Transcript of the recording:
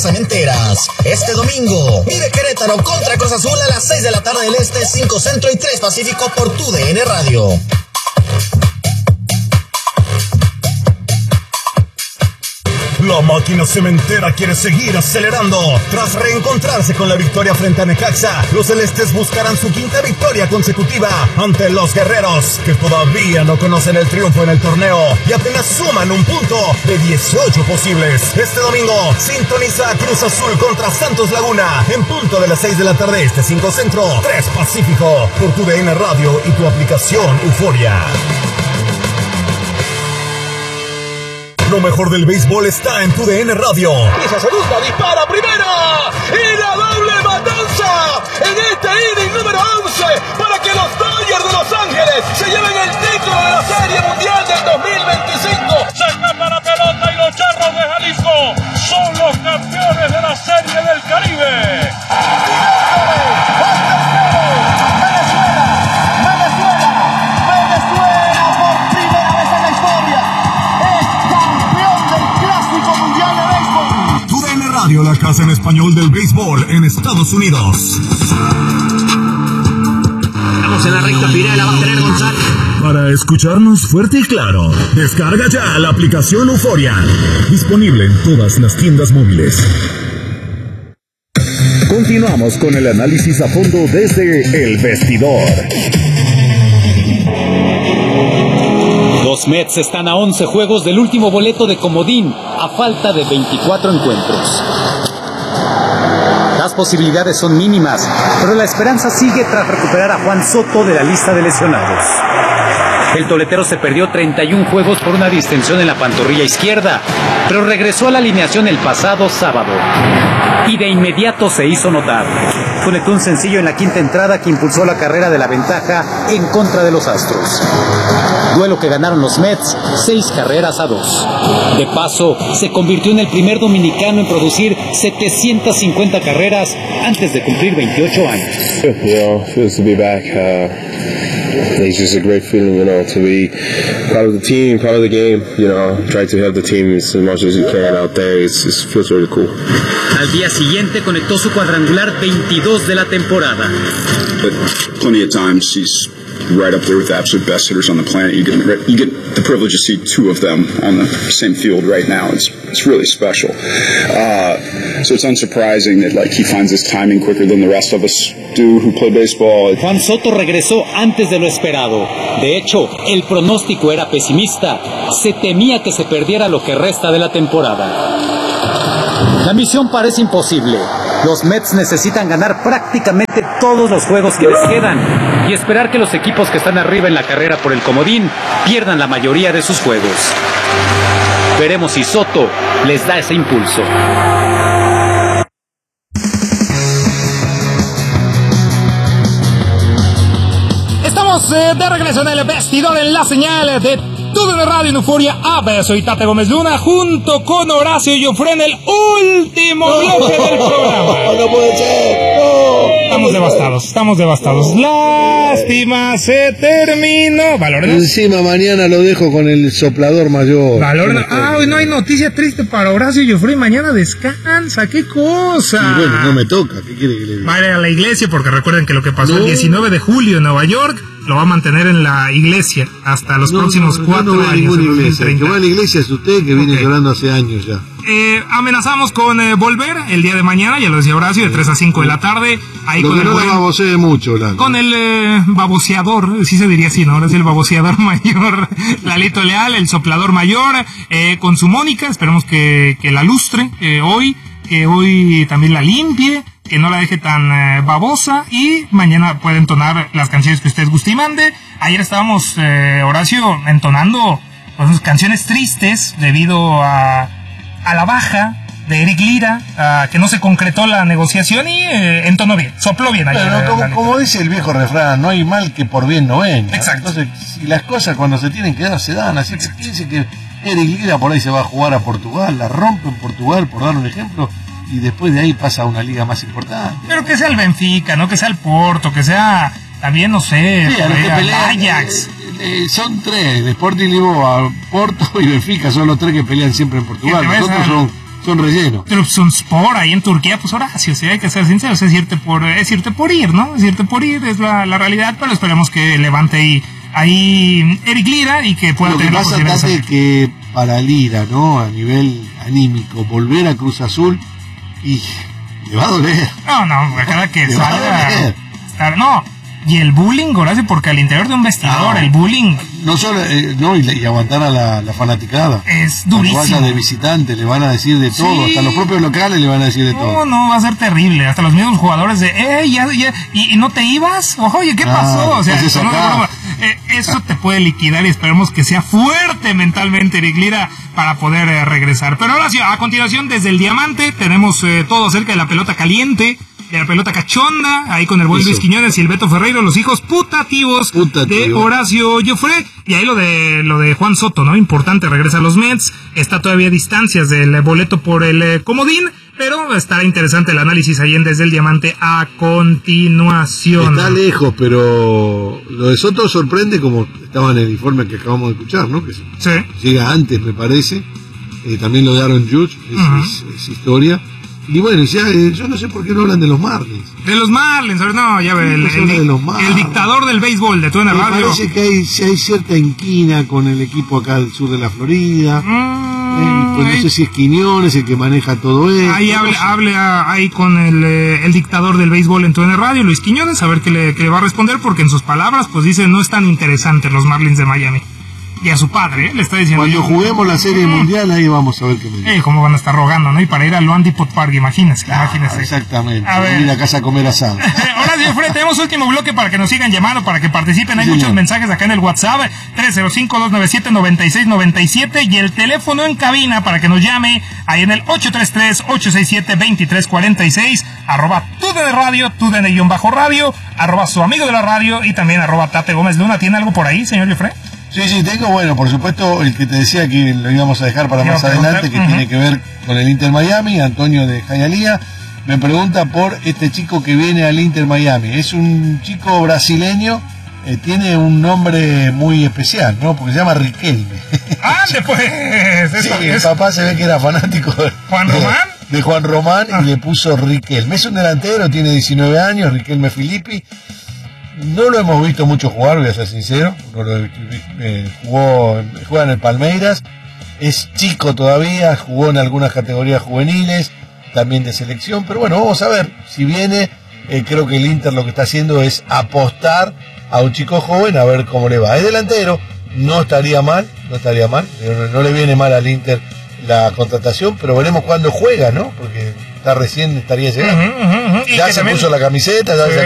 Cementeras. Este domingo, vive Querétaro contra Cruz Azul a las 6 de la tarde del Este, 5 Centro y 3 Pacífico por TUDN Radio. La máquina cementera quiere seguir acelerando. Tras reencontrarse con la victoria frente a Necaxa, los celestes buscarán su quinta victoria consecutiva ante los guerreros, que todavía no conocen el triunfo en el torneo y apenas suman un punto de 18 posibles. Este domingo, sintoniza a Cruz Azul contra Santos Laguna en punto de las 6 de la tarde Este, 5 Centro, 3 Pacífico, por TUDN Radio y tu aplicación Euforia. Lo mejor del béisbol está en TUDN Radio. Esa segunda, dispara primera y la doble matanza en este inning número 11 para que los Dodgers de Los Ángeles se lleven el título de la Serie Mundial del 2025. Se escapa la pelota y los Charros de Jalisco son los campeones de la Serie del Caribe. La casa en español del béisbol en Estados Unidos. Estamos en la recta final, la va a tener González. Para escucharnos fuerte y claro, descarga ya la aplicación Euforia. Disponible en todas las tiendas móviles. Continuamos con el análisis a fondo desde El Vestidor. Los Mets están a 11 juegos del último boleto de comodín, a falta de 24 encuentros. Las posibilidades son mínimas, pero la esperanza sigue tras recuperar a Juan Soto de la lista de lesionados. El toletero se perdió 31 juegos por una distensión en la pantorrilla izquierda, pero regresó a la alineación el pasado sábado. Y de inmediato se hizo notar. Conectó un sencillo en la quinta entrada que impulsó la carrera de la ventaja en contra de los Astros. Duelo que ganaron los Mets 6-2. De paso, se convirtió en el primer dominicano en producir 750 carreras antes de cumplir 28 años. Feels to be back. It's just a great feeling, to be part of the team, part of the game, try to help the team as much as you can out there. It feels really cool. Al día siguiente conectó su cuadrangular 22 de la temporada. But plenty of times he's right up there with the absolute best hitters on the planet. You get the privilege to see two of them on the same field right now. It's really special. So it's unsurprising that he finds his timing quicker than the rest of us do who play baseball. Juan Soto regresó antes de lo esperado. De hecho, el pronóstico era pesimista. Se temía que se perdiera lo que resta de la temporada. La misión parece imposible. Los Mets necesitan ganar prácticamente todos los juegos que les quedan y esperar que los equipos que están arriba en la carrera por el comodín pierdan la mayoría de sus juegos. Veremos si Soto les da ese impulso. Estamos de regreso en El Vestidor, en la señal de TUDN Radio en Euforia AB. Soy Tate Gómez Luna junto con Horacio Joffre en el último bloque del programa. No puede ser, no. Estamos devastados. Lástima, se terminó. Valorna. Encima mañana lo dejo con el soplador mayor. Valorna. Hoy no hay noticia triste para Horacio Joffre. Mañana descansa. ¿Qué cosa? Y bueno, no me toca. ¿Qué quiere que le diga? Va a ir a la iglesia porque recuerden que lo que pasó el 19 de julio en Nueva York lo va a mantener en la iglesia hasta los próximos 4 años. Ninguna iglesia. El que va a la iglesia es usted, que viene llorando hace años ya. Amenazamos con volver el día de mañana, ya lo decía Horacio, de 3 a 5 de la tarde. Ahí lo con que no la babosee mucho, Lalo. Con el baboseador, sí se diría así, ¿no? Ahora es el baboseador mayor, Lalito Leal, el soplador mayor, con su Mónica, esperemos que la lustre hoy, que hoy también la limpie, que no la deje tan babosa, y mañana puede entonar las canciones que usted guste y mande. Ayer estábamos, Horacio, entonando pues, canciones tristes debido a la baja de Eric Lira, que no se concretó la negociación y entonó bien, sopló bien ayer. Pero como dice el viejo refrán, no hay mal que por bien no venga. Exacto. Entonces, si las cosas cuando se tienen que dar, se dan. Así que piense que Eric Lira por ahí se va a jugar a Portugal, la rompe en Portugal, por dar un ejemplo, y después de ahí pasa a una liga más importante. Pero que sea el Benfica, no que sea el Porto, que sea también, no sé, sí, el Ajax. Son tres, Sporting Lisboa, Porto y Benfica, son los tres que pelean siempre en Portugal. Nosotros son relleno. Trabzonspor ahí en Turquía, pues Horacio, sí, hay que ser sinceros, es irte por ir, ¿no? Es irte por ir, es la realidad, pero esperemos que levante ahí Eric Lira y que pueda tener la posibilidad. Lo que pasa, que para Lira, ¿no? A nivel anímico, volver a Cruz Azul y le va a doler. No, cada que salga. No, y el bullying, Horacio, porque al interior de un vestidor, el bullying. No solo, y aguantar a la fanaticada. Es durísimo. Cuando vaya de visitante, le van a decir de todo, hasta los propios locales le van a decir de todo. No, va a ser terrible. Hasta los mismos jugadores de, ¿y no te ibas? Oye, ¿qué pasó? O sea, eso te puede liquidar y esperemos que sea fuerte mentalmente Eric Lira para poder regresar. Pero ahora sí, a continuación, desde el Diamante, tenemos todo acerca de la pelota caliente, de la pelota cachonda, ahí con el buen Luis Quiñones y el Beto Ferreiro, los hijos putativos de Horacio Joffre, y ahí lo de Juan Soto, ¿no? Importante, regresa a los Mets, está todavía a distancias del boleto por el comodín, pero estará interesante el análisis ahí en Desde el Diamante a continuación. Está lejos, pero lo de Soto sorprende, como estaba en el informe que acabamos de escuchar, ¿no? Que llega antes, me parece. También lo de Aaron Judge, es historia. Y bueno, ya, yo no sé por qué no hablan de los Marlins. De los Marlins, no, ya ve, el dictador del béisbol de TUDN Radio. Me parece que hay cierta inquina con el equipo acá del sur de la Florida. No sé si es Quiñones el que maneja todo esto. Ahí hable ahí con el dictador del béisbol en TUDN Radio, Luis Quiñones, a ver qué le va a responder, porque en sus palabras, pues dice, no es tan interesante los Marlins de Miami. Y a su padre, le está diciendo. Cuando juguemos la Serie Mundial, ahí vamos a ver qué me dice. Cómo van a estar rogando, ¿no? Y para ir al Luan Depot Park, imagínese. Exactamente. A ver. Ir a casa a comer asado. Horacio Joffre, tenemos último bloque para que nos sigan llamando, para que participen. Hay muchos mensajes acá en el WhatsApp, 305-297-9697, y el teléfono en cabina para que nos llame, ahí en el 833-867-2346, @TUDN Radio, TUDN-radio, @su amigo de la radio, y también @Tate Gómez Luna. ¿Tiene algo por ahí, señor Joffre? Sí, tengo, bueno, por supuesto, el que te decía que lo íbamos a dejar para más adelante, que tiene que ver con el Inter Miami, Antonio de Hialeah, me pregunta por este chico que viene al Inter Miami. Es un chico brasileño, tiene un nombre muy especial, ¿no? Porque se llama Riquelme. Pues! Sí, el papá se ve que era fanático de Juan Román y le puso Riquelme. Es un delantero, tiene 19 años, Riquelme Filippi. No lo hemos visto mucho jugar, voy a ser sincero. Juega en el Palmeiras, es chico todavía, jugó en algunas categorías juveniles, también de selección, pero bueno, vamos a ver si viene. Creo que el Inter lo que está haciendo es apostar a un chico joven a ver cómo le va. Es delantero, no estaría mal, no le viene mal al Inter la contratación, pero veremos cuándo juega, ¿no? Porque estaría llegando. Ya se puso la camiseta, ya